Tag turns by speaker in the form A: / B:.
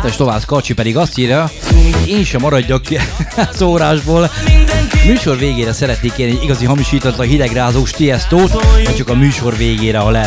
A: Hetes Lovász Karcsi pedig azt írja, hogy én sem maradjak ki a szórásból. Műsor végére szeretnék kérni egy igazi hamisítatlan hidegrázós Tiestót, vagy csak a műsor végére, ha lehet.